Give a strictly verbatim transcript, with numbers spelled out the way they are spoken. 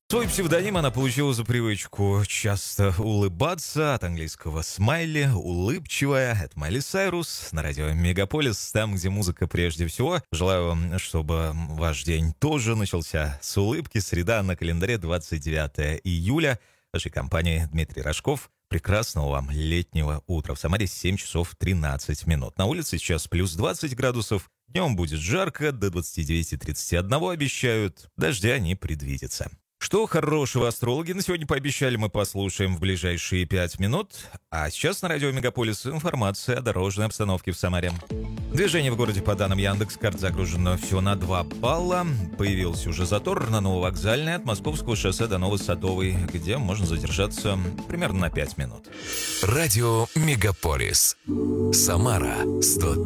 Свой псевдоним она получила за привычку часто улыбаться, от английского «смайли», улыбчивая. Это Майли Сайрус на радио Мегаполис, там, где музыка прежде всего. Желаю вам, чтобы ваш день тоже начался с улыбки. Среда на календаре двадцать девятое июля. В вашей компании Дмитрий Рожков. Прекрасного вам летнего утра. В Самаре семь часов тринадцать минут. На улице сейчас плюс двадцать градусов. Днем будет жарко, до двадцати девяти тридцати одного обещают. Дождя не предвидится. Что хорошего астрологи на сегодня пообещали, мы послушаем в ближайшие пять минут. А сейчас на радио Мегаполис информация о дорожной обстановке в Самаре. Движение в городе по данным Яндекс.Карт загружено всего на два балла. Появился уже затор на Нововокзальной от Московского шоссе до Новосадовой, где можно задержаться примерно на пять минут. Радио Мегаполис. Самара сто